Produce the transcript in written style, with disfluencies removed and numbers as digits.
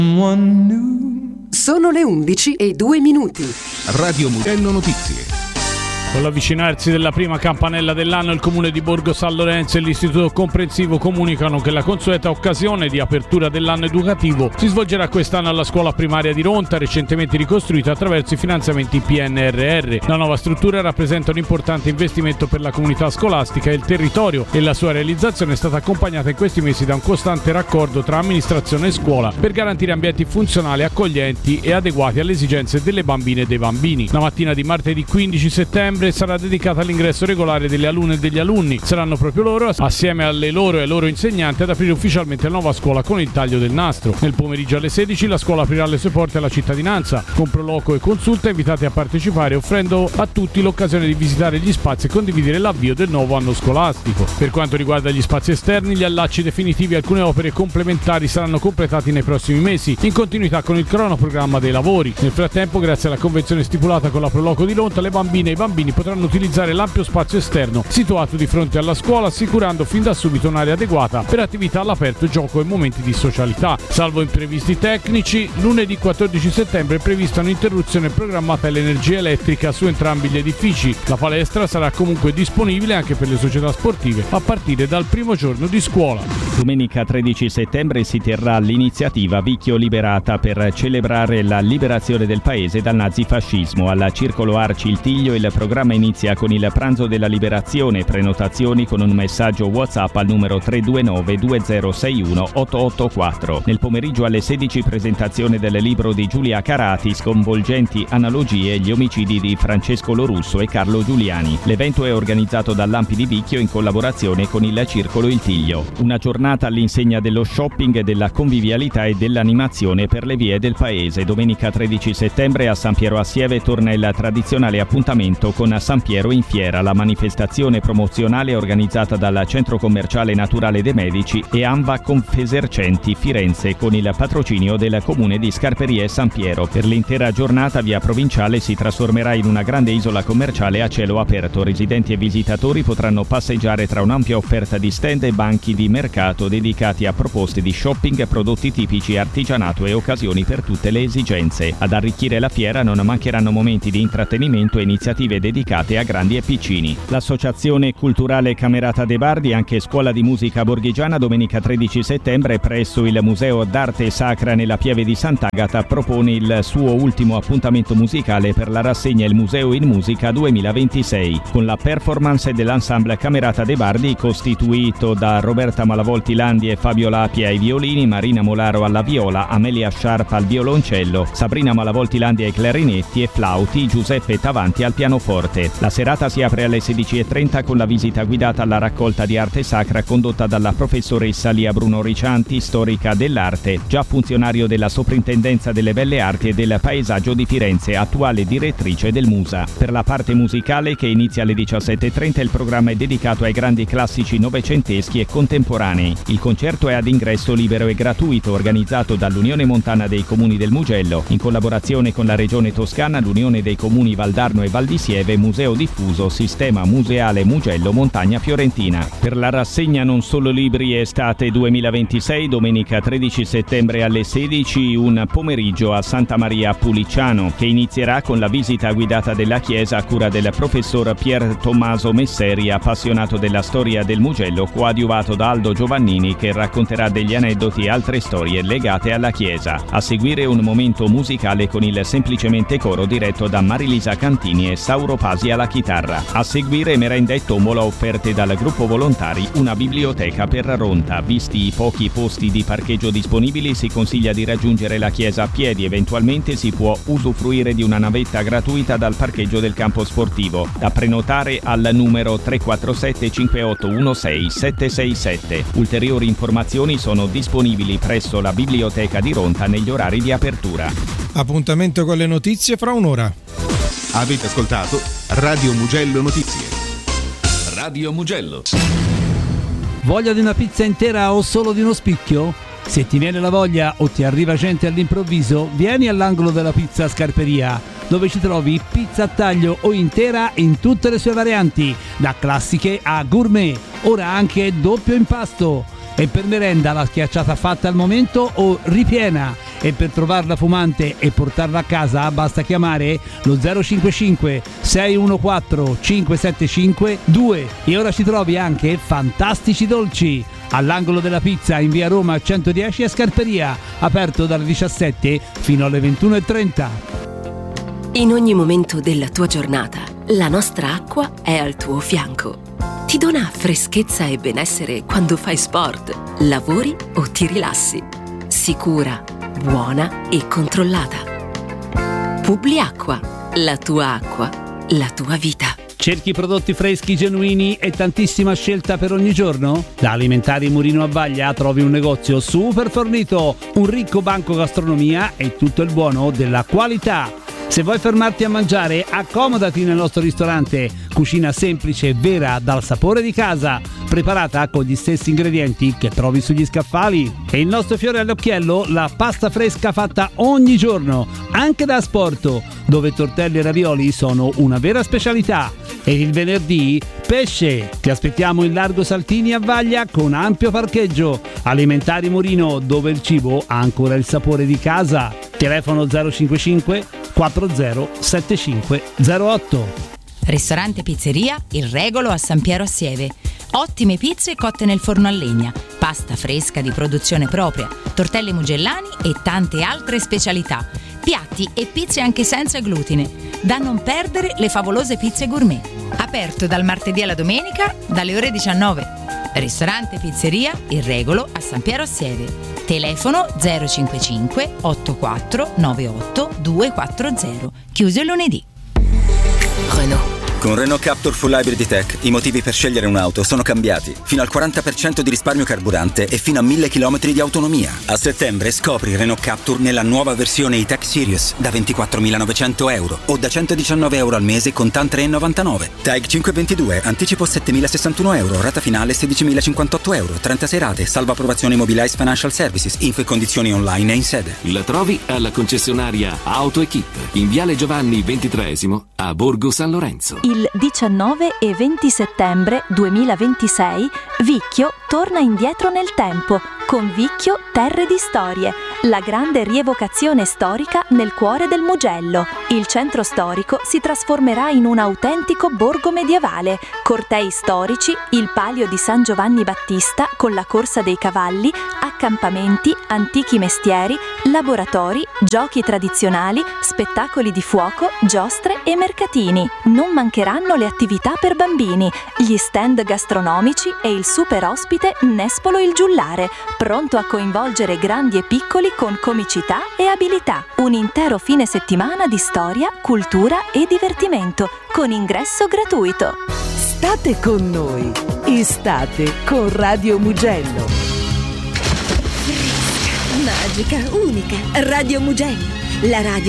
Sono le 11:02. Radio Mugello Notizie. Con l'avvicinarsi della prima campanella dell'anno, il comune di Borgo San Lorenzo e l'istituto comprensivo comunicano che la consueta occasione di apertura dell'anno educativo si svolgerà quest'anno alla scuola primaria di Ronta, recentemente ricostruita attraverso i finanziamenti PNRR. La nuova struttura rappresenta un importante investimento per la comunità scolastica e il territorio, e la sua realizzazione è stata accompagnata in questi mesi da un costante raccordo tra amministrazione e scuola per garantire ambienti funzionali, accoglienti e adeguati alle esigenze delle bambine e dei bambini. La mattina di martedì 15 settembre sarà dedicata all'ingresso regolare delle alunne e degli alunni. Saranno proprio loro, assieme alle loro e ai loro insegnanti, ad aprire ufficialmente la nuova scuola con il taglio del nastro. Nel pomeriggio alle 16 la scuola aprirà le sue porte alla cittadinanza, con proloquio e consulta, invitati a partecipare, offrendo a tutti l'occasione di visitare gli spazi e condividere l'avvio del nuovo anno scolastico. Per quanto riguarda gli spazi esterni, gli allacci definitivi e alcune opere complementari saranno completati nei prossimi mesi, in continuità con il cronoprogramma dei lavori. Nel frattempo, grazie alla convenzione stipulata con la Proloco di Ronta, le bambine e i bambini potranno utilizzare l'ampio spazio esterno situato di fronte alla scuola, assicurando fin da subito un'area adeguata per attività all'aperto, gioco e momenti di socialità. Salvo imprevisti tecnici, lunedì 14 settembre è prevista un'interruzione programmata dell'energia elettrica su entrambi gli edifici. La palestra sarà comunque disponibile anche per le società sportive a partire dal primo giorno di scuola. Domenica 13 settembre si terrà l'iniziativa Vicchio Liberata per celebrare la liberazione del paese dal nazifascismo. Al Circolo Arci Il Tiglio il programma inizia con il pranzo della liberazione. Prenotazioni con un messaggio WhatsApp al numero 329 2061 884. Nel pomeriggio alle 16 presentazione del libro di Giulia Carati, Sconvolgenti analogie, gli omicidi di Francesco Lorusso e Carlo Giuliani. L'evento è organizzato dall'Ampi di Vicchio in collaborazione con il Circolo Il Tiglio. Una giornata all'insegna dello shopping, della convivialità e dell'animazione per le vie del paese. Domenica 13 settembre a San Piero a Sieve torna il tradizionale appuntamento con San Piero in Fiera, la manifestazione promozionale organizzata dal Centro Commerciale Naturale dei Medici e Anva Confesercenti Firenze, con il patrocinio del Comune di Scarperie San Piero. Per l'intera giornata via Provinciale si trasformerà in una grande isola commerciale a cielo aperto. Residenti e visitatori potranno passeggiare tra un'ampia offerta di stand e banchi di mercato dedicati a proposte di shopping, prodotti tipici, artigianato e occasioni per tutte le esigenze. Ad arricchire la fiera non mancheranno momenti di intrattenimento e iniziative dedicate a grandi e piccini. L'Associazione Culturale Camerata de' Bardi, anche scuola di musica borghigiana, domenica 13 settembre presso il Museo d'Arte Sacra nella Pieve di Sant'Agata propone il suo ultimo appuntamento musicale per la rassegna Il Museo in Musica 2026, con la performance dell'ensemble Camerata de' Bardi costituito da Roberta Malavolti Landi e Fabio Lapia ai violini, Marina Molaro alla viola, Amelia Sciarpa al violoncello, Sabrina Malavolti Landi ai clarinetti e flauti, Giuseppe Tavanti al pianoforte. La serata si apre alle 16:30 con la visita guidata alla raccolta di arte sacra condotta dalla professoressa Lia Bruno Ricianti, storica dell'arte, già funzionario della Soprintendenza delle Belle Arti e del Paesaggio di Firenze, attuale direttrice del Musa. Per la parte musicale, che inizia alle 17:30, il programma è dedicato ai grandi classici novecenteschi e contemporanei. Il concerto è ad ingresso libero e gratuito, organizzato dall'Unione Montana dei Comuni del Mugello, in collaborazione con la Regione Toscana, l'Unione dei Comuni Valdarno e Val di Sieve, Museo Diffuso, Sistema Museale Mugello Montagna Fiorentina. Per la rassegna Non Solo Libri Estate 2026, domenica 13 settembre alle 16, un pomeriggio a Santa Maria Pulicciano, che inizierà con la visita guidata della chiesa a cura del professor Pier Tommaso Messeri, appassionato della storia del Mugello, coadiuvato da Aldo Giovannini, che racconterà degli aneddoti e altre storie legate alla chiesa. A seguire un momento musicale con il Semplicemente Coro diretto da Marilisa Cantini e Sauro Pasi alla chitarra. A seguire merenda e tombola offerte dal gruppo volontari Una Biblioteca per Ronta. Visti i pochi posti di parcheggio disponibili, si consiglia di raggiungere la chiesa a piedi. Eventualmente si può usufruire di una navetta gratuita dal parcheggio del campo sportivo, da prenotare al numero 347 5816 767. Ulteriori informazioni sono disponibili presso la Biblioteca di Ronta negli orari di apertura. Appuntamento con le notizie fra un'ora. Avete ascoltato Radio Mugello Notizie. Radio Mugello. Voglia di una pizza intera o solo di uno spicchio? Se ti viene la voglia o ti arriva gente all'improvviso, vieni all'angolo della pizza Scarperia, dove ci trovi pizza a taglio o intera in tutte le sue varianti, da classiche a gourmet, ora anche doppio impasto. E per merenda la schiacciata fatta al momento o ripiena. e per trovarla fumante e portarla a casa basta chiamare lo 055 614 575 2. E ora ci trovi anche Fantastici Dolci all'angolo della pizza in via Roma 110 a Scarperia, aperto dalle 17 fino alle 21:30. In ogni momento della tua giornata, la nostra acqua è al tuo fianco. Ti dona freschezza e benessere quando fai sport, lavori o ti rilassi. Sicura, buona e controllata. Publiacqua, la tua acqua, la tua vita. Cerchi prodotti freschi, genuini e tantissima scelta per ogni giorno? Da Alimentari Murino a Vaglia trovi un negozio super fornito, un ricco banco gastronomia e tutto il buono della qualità. Se vuoi fermarti a mangiare, accomodati nel nostro ristorante. Cucina semplice e vera dal sapore di casa, preparata con gli stessi ingredienti che trovi sugli scaffali. E il nostro fiore all'occhiello, la pasta fresca fatta ogni giorno, anche da asporto, dove tortelli e ravioli sono una vera specialità. E il venerdì, pesce. Ti aspettiamo in Largo Saltini a Vaglia con ampio parcheggio. Alimentari Murino, dove il cibo ha ancora il sapore di casa. Telefono 055 40 75 08. Ristorante Pizzeria Il Regolo a San Piero a Sieve. Ottime pizze cotte nel forno a legna, pasta fresca di produzione propria, tortelli mugellani e tante altre specialità. Piatti e pizze anche senza glutine. Da non perdere le favolose pizze gourmet. Aperto dal martedì alla domenica dalle ore 19. Ristorante Pizzeria Il Regolo a San Piero a Sieve. Telefono 055 84 98 240. Chiuso il lunedì. Renault. Con Renault Captur Full Hybrid Tech i motivi per scegliere un'auto sono cambiati. Fino al 40% di risparmio carburante e fino a 1000 km di autonomia. A settembre scopri Renault Captur nella nuova versione E-Tech Sirius da 24.900 euro o da 119 euro al mese con TAN 3,99. TAG 522, anticipo 7.061 euro, rata finale 16.058 euro, 36 rate, salvo approvazione Mobilize Financial Services, info e condizioni online e in sede. La trovi alla concessionaria AutoEquip in Viale Giovanni XXIII a Borgo San Lorenzo. Il 19 e 20 settembre 2026 Vicchio torna indietro nel tempo con Vicchio Terre di Storie, la grande rievocazione storica nel cuore del Mugello. Il centro storico si trasformerà in un autentico borgo medievale, cortei storici, il palio di San Giovanni Battista con la corsa dei cavalli, accampamenti, antichi mestieri, laboratori, giochi tradizionali, spettacoli di fuoco, giostre e mercatini. Non mancheranno le attività per bambini, gli stand gastronomici e il super ospite Nespolo il Giullare, pronto a coinvolgere grandi e piccoli con comicità e abilità. Un intero fine settimana di storia, cultura e divertimento, con ingresso gratuito. State con noi, estate con Radio Mugello. Magica, unica, Radio Mugello, la radio